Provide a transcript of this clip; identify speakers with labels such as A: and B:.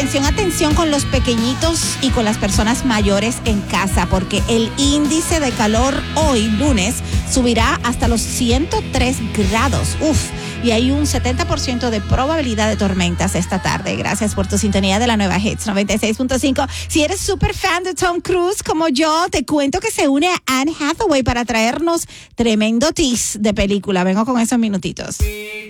A: atención con los pequeñitos y con las personas mayores en casa, porque el índice de calor hoy, lunes, subirá hasta los 103 grados. Y hay un 70% de probabilidad de tormentas esta tarde. Gracias por tu sintonía de la nueva Hits 96.5. Si eres súper fan de Tom Cruise como yo, te cuento que se une a Anne Hathaway para traernos tremendo tease de película. Vengo con esos minutitos.